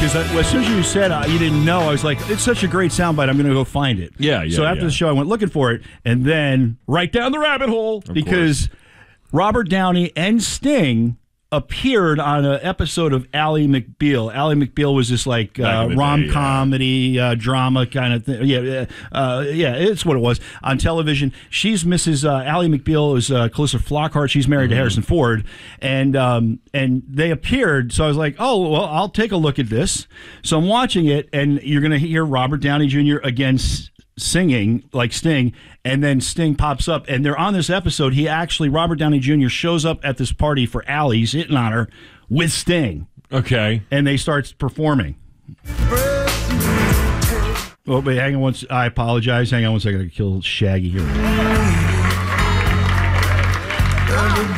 because as soon as you said you didn't know, I was like, it's such a great soundbite, I'm going to go find it. Yeah. So after the show, I went looking for it, and then right down the rabbit hole, because Robert Downey and Sting appeared on an episode of Ally McBeal. Ally McBeal was this like rom-comedy drama kind of thing. Yeah, it's what it was on television. She's Mrs. Ally McBeal is Calissa Flockhart. She's married to Harrison Ford, and they appeared. So I was like, oh well, I'll take a look at this. So I'm watching it, and you're going to hear Robert Downey Jr. again singing like Sting, and then Sting pops up, and they're on this episode. Robert Downey Jr. shows up at this party for Ally. He's hitting on her with Sting. Okay. And they start performing. Oh, wait, hang on one second. I apologize. Hang on one second. I kill Shaggy here.